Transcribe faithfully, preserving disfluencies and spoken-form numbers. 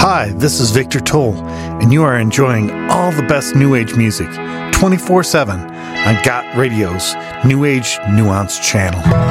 Hi, this is Victor Toll, and you are enjoying all the best New Age music twenty-four seven on Got Radio's New Age Nuance channel.